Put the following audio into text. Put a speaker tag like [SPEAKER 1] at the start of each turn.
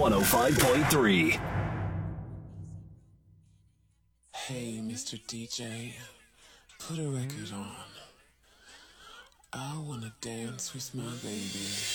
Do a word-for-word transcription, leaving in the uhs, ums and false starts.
[SPEAKER 1] one oh five point three.
[SPEAKER 2] Hey, Mister D J, put a record on. I wanna dance with my baby.